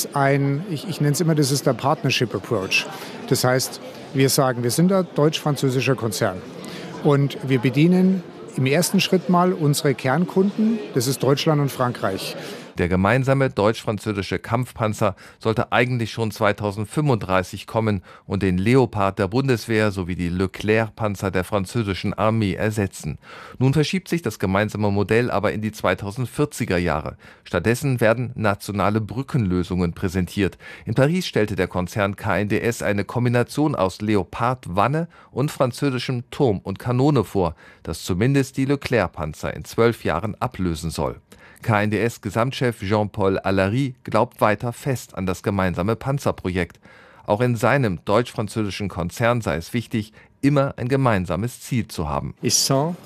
ist ich nenne es immer, das ist der Partnership Approach. Das heißt, wir sagen, wir sind ein deutsch-französischer Konzern und wir bedienen im ersten Schritt mal unsere Kernkunden, das ist Deutschland und Frankreich. Der gemeinsame deutsch-französische Kampfpanzer sollte eigentlich schon 2035 kommen und den Leopard der Bundeswehr sowie die Leclerc-Panzer der französischen Armee ersetzen. Nun verschiebt sich das gemeinsame Modell aber in die 2040er Jahre. Stattdessen werden nationale Brückenlösungen präsentiert. In Paris stellte der Konzern KNDS eine Kombination aus Leopard-Wanne und französischem Turm und Kanone vor, das zumindest die Leclerc-Panzer in 12 Jahren ablösen soll. KNDS-Gesamtchef Jean-Paul Allary glaubt weiter fest an das gemeinsame Panzerprojekt. Auch in seinem deutsch-französischen Konzern sei es wichtig, immer ein gemeinsames Ziel zu haben. Dann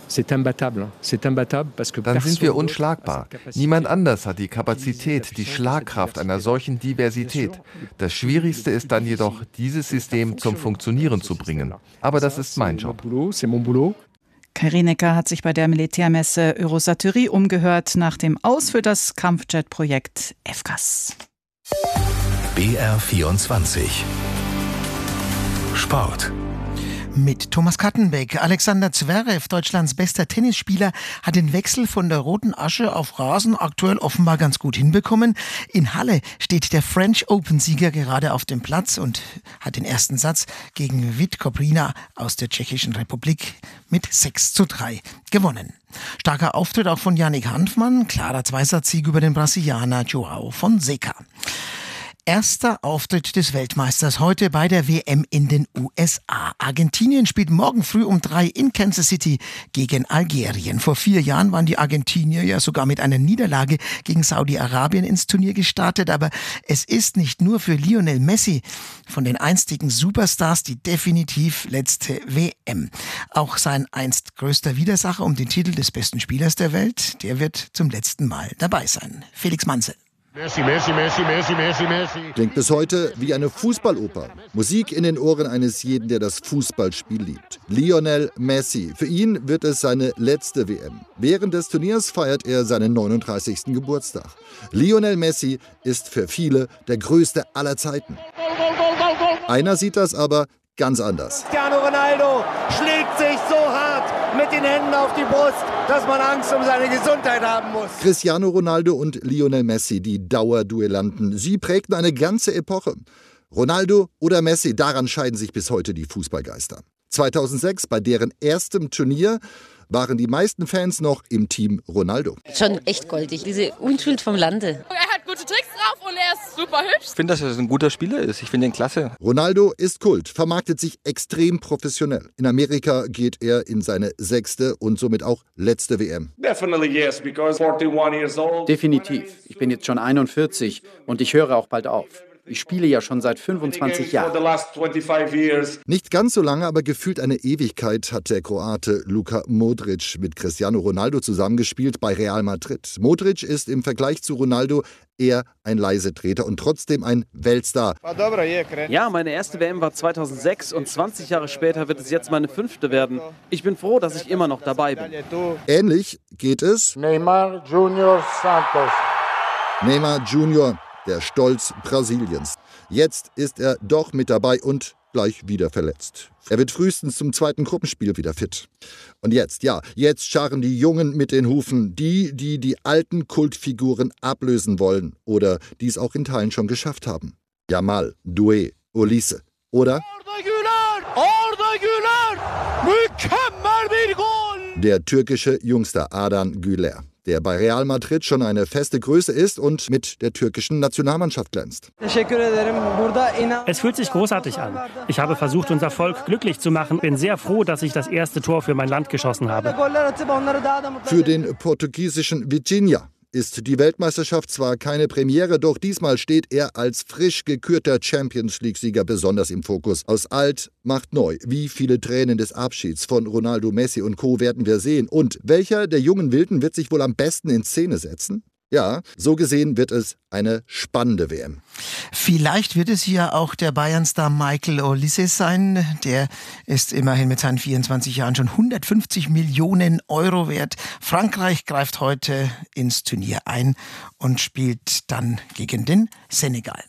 sind wir unschlagbar. Niemand anders hat die Kapazität, die Schlagkraft einer solchen Diversität. Das Schwierigste ist dann jedoch, dieses System zum Funktionieren zu bringen. Aber das ist mein Job. Kai Rinecker hat sich bei der Militärmesse Eurosatory umgehört nach dem Aus für das Kampfjet-Projekt FCAS. BR24 Sport. Mit Thomas Kattenbeck. Alexander Zverev, Deutschlands bester Tennisspieler, hat den Wechsel von der roten Asche auf Rasen aktuell offenbar ganz gut hinbekommen. In Halle steht der French Open-Sieger gerade auf dem Platz und hat den ersten Satz gegen Vít Koprina aus der Tschechischen Republik mit 6:3 gewonnen. Starker Auftritt auch von Yannick Hanfmann, klarer Zweisatzsieg über den Brasilianer João Fonseca. Erster Auftritt des Weltmeisters heute bei der WM in den USA. Argentinien spielt morgen früh um 3 in Kansas City gegen Algerien. Vor 4 Jahren waren die Argentinier ja sogar mit einer Niederlage gegen Saudi-Arabien ins Turnier gestartet. Aber es ist nicht nur für Lionel Messi von den einstigen Superstars die definitiv letzte WM. Auch sein einst größter Widersacher um den Titel des besten Spielers der Welt, der wird zum letzten Mal dabei sein. Felix Manzel. Messi, Messi, Messi, Messi, Messi, Messi. Klingt bis heute wie eine Fußballoper. Musik in den Ohren eines jeden, der das Fußballspiel liebt. Lionel Messi. Für ihn wird es seine letzte WM. Während des Turniers feiert er seinen 39. Geburtstag. Lionel Messi ist für viele der größte aller Zeiten. Einer sieht das aber ganz anders. Cristiano Ronaldo schlägt sich so hart mit den Händen auf die Brust, dass man Angst um seine Gesundheit haben muss. Cristiano Ronaldo und Lionel Messi, die Dauerduellanten, sie prägten eine ganze Epoche. Ronaldo oder Messi, daran scheiden sich bis heute die Fußballgeister. 2006, bei deren erstem Turnier, waren die meisten Fans noch im Team Ronaldo. Schon echt goldig, diese Unschuld vom Lande. Er hat gute Tricks drauf und er ist super hübsch. Ich finde, dass er ein guter Spieler ist. Ich finde ihn klasse. Ronaldo ist Kult, vermarktet sich extrem professionell. In Amerika geht er in seine 6. und somit auch letzte WM. Definitiv. Ich bin jetzt schon 41 und ich höre auch bald auf. Ich spiele ja schon seit 25 Jahren. Nicht ganz so lange, aber gefühlt eine Ewigkeit hat der Kroate Luka Modric mit Cristiano Ronaldo zusammengespielt bei Real Madrid. Modric ist im Vergleich zu Ronaldo eher ein Leisetreter und trotzdem ein Weltstar. Ja, meine erste WM war 2006 und 20 Jahre später wird es jetzt meine 5. werden. Ich bin froh, dass ich immer noch dabei bin. Ähnlich geht es Neymar Junior Santos. Neymar Junior, der Stolz Brasiliens. Jetzt ist er doch mit dabei und gleich wieder verletzt. Er wird frühestens zum 2. Gruppenspiel wieder fit. Und jetzt scharren die Jungen mit den Hufen, die alten Kultfiguren ablösen wollen oder die es auch in Teilen schon geschafft haben. Yamal, Doué, Olise oder Arda Güler! Mükemmel bir Goal! Der türkische Jungster Ardan Güler, der bei Real Madrid schon eine feste Größe ist und mit der türkischen Nationalmannschaft glänzt. Es fühlt sich großartig an. Ich habe versucht, unser Volk glücklich zu machen. Bin sehr froh, dass ich das erste Tor für mein Land geschossen habe. Für den portugiesischen Vitinha ist die Weltmeisterschaft zwar keine Premiere, doch diesmal steht er als frisch gekürter Champions-League-Sieger besonders im Fokus. Aus alt macht neu. Wie viele Tränen des Abschieds von Ronaldo, Messi und Co. werden wir sehen? Und welcher der jungen Wilden wird sich wohl am besten in Szene setzen? Ja, so gesehen wird es eine spannende WM. Vielleicht wird es hier auch der Bayern-Star Michael Olise sein. Der ist immerhin mit seinen 24 Jahren schon 150 Millionen Euro wert. Frankreich greift heute ins Turnier ein und spielt dann gegen den Senegal.